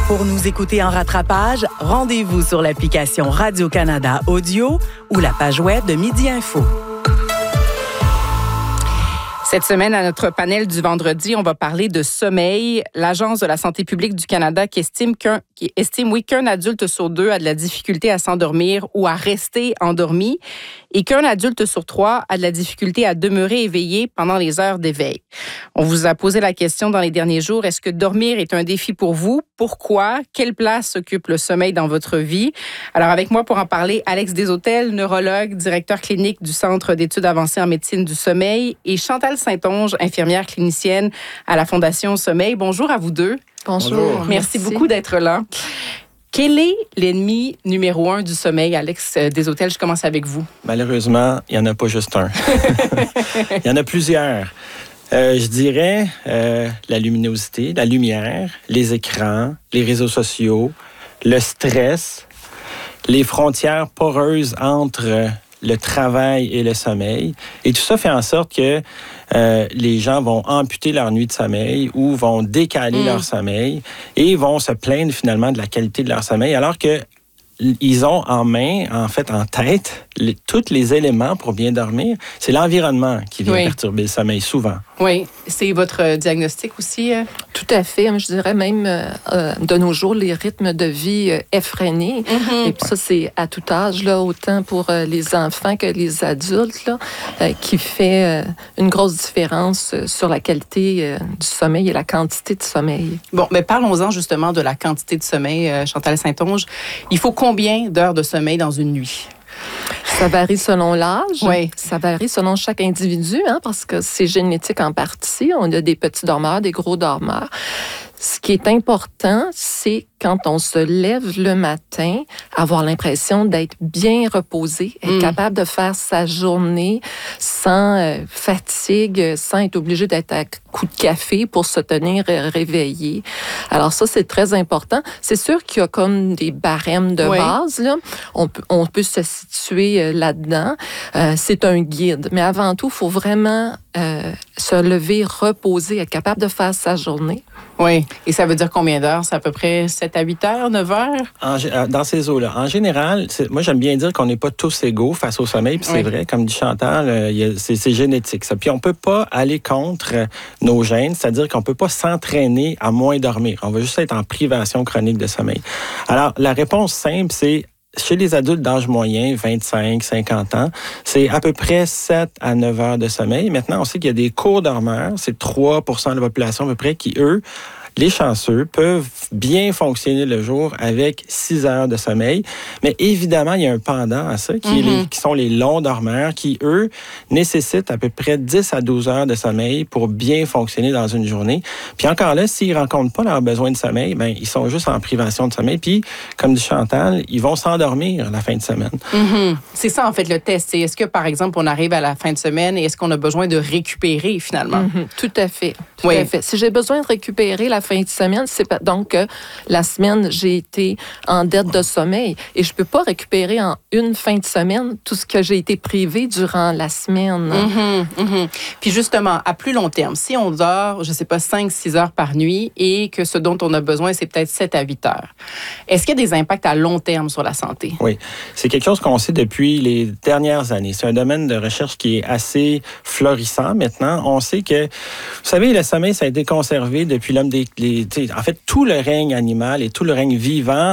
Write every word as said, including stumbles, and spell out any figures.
Pour nous écouter en rattrapage, rendez-vous sur l'application Radio-Canada Audio ou la page web de Midi Info. Cette semaine, à notre panel du vendredi, on va parler de sommeil. L'Agence de la santé publique du Canada qui estime qu'un, qui estime, oui, qu'un adulte sur deux a de la difficulté à s'endormir ou à rester endormi et qu'un adulte sur trois a de la difficulté à demeurer éveillé pendant les heures d'éveil. On vous a posé la question dans les derniers jours, est-ce que dormir est un défi pour vous? Pourquoi? Quelle place occupe le sommeil dans votre vie? Alors, avec moi pour en parler, Alex Deshôtels, neurologue, directeur clinique du Centre d'études avancées en médecine du sommeil, et Chantal Saint-Onge, infirmière clinicienne à la Fondation Sommeil. Bonjour à vous deux. Bonjour. Bonjour. Merci, Merci beaucoup d'être là. Quel est l'ennemi numéro un du sommeil, Alex Deshôtels? Je commence avec vous. Malheureusement, il n'y en a pas juste un. Il y en a plusieurs. Euh, je dirais euh, la luminosité, la lumière, les écrans, les réseaux sociaux, le stress, les frontières poreuses entre le travail et le sommeil. Et tout ça fait en sorte que euh, les gens vont amputer leur nuit de sommeil ou vont décaler mmh. leur sommeil et vont se plaindre finalement de la qualité de leur sommeil, alors que ils ont en main, en fait, en tête, les, tous les éléments pour bien dormir. C'est l'environnement qui vient oui. perturber le sommeil, souvent. Oui. C'est votre diagnostic aussi? Euh? Tout à fait. Je dirais même, euh, de nos jours, les rythmes de vie euh, effrénés. Mm-hmm. Et puis ça, c'est à tout âge, là, autant pour euh, les enfants que les adultes, là, euh, qui fait euh, une grosse différence euh, sur la qualité euh, du sommeil et la quantité de sommeil. Bon, mais parlons-en justement de la quantité de sommeil, euh, Chantal Saint-Onge. Il faut combien d'heures de sommeil dans une nuit? Ça varie selon l'âge. Oui. Ça varie selon chaque individu, hein, parce que c'est génétique en partie. On a des petits dormeurs, des gros dormeurs. Ce qui est important, c'est quand on se lève le matin, avoir l'impression d'être bien reposé, être mmh. capable de faire sa journée sans euh, fatigue, sans être obligé d'être à coup de café pour se tenir réveillé. Alors ça, c'est très important. C'est sûr qu'il y a comme des barèmes de oui. base, là. On peut, on peut se situer euh, là-dedans. Euh, c'est un guide. Mais avant tout, il faut vraiment euh, se lever, reposer, être capable de faire sa journée. Oui. Et ça veut dire combien d'heures? C'est à peu près sept à huit heures, neuf heures? En, dans ces eaux-là. En général, moi, j'aime bien dire qu'on n'est pas tous égaux face au sommeil. Puis oui. c'est vrai, comme dit Chantal, euh, y a, c'est, c'est génétique, ça. Puis on ne peut pas aller contre nos gènes, c'est-à-dire qu'on ne peut pas s'entraîner à moins dormir. On va juste être en privation chronique de sommeil. Alors, la réponse simple, c'est chez les adultes d'âge moyen, vingt-cinq, cinquante ans, c'est à peu près sept à neuf heures de sommeil. Maintenant, on sait qu'il y a des courts dormeurs, c'est trois pour cent de la population à peu près, qui, eux, les chanceux, peuvent bien fonctionner le jour avec six heures de sommeil. Mais évidemment, il y a un pendant à ça, qui, mm-hmm. est les, qui sont les longs dormeurs, qui, eux, nécessitent à peu près dix à douze heures de sommeil pour bien fonctionner dans une journée. Puis encore là, s'ils ne rencontrent pas leurs besoins de sommeil, ben ils sont juste en privation de sommeil. Puis, comme dit Chantal, ils vont s'endormir la fin de semaine. Mm-hmm. C'est ça, en fait, le test. C'est est-ce que, par exemple, on arrive à la fin de semaine et est-ce qu'on a besoin de récupérer, finalement? Mm-hmm. Tout à fait. Tout oui. à fait. Si j'ai besoin de récupérer la fin de semaine, c'est pas, donc euh, la semaine, j'ai été en dette de sommeil et je peux pas récupérer en une fin de semaine tout ce que j'ai été privé durant la semaine. Mm-hmm, mm-hmm. Puis justement, à plus long terme, si on dort, je sais pas, cinq six heures par nuit et que ce dont on a besoin, c'est peut-être sept à huit heures, est-ce qu'il y a des impacts à long terme sur la santé? Oui, c'est quelque chose qu'on sait depuis les dernières années. C'est un domaine de recherche qui est assez florissant maintenant. On sait que, vous savez, le sommeil, ça a été conservé depuis l'homme des... Les, en fait, tout le règne animal et tout le règne vivant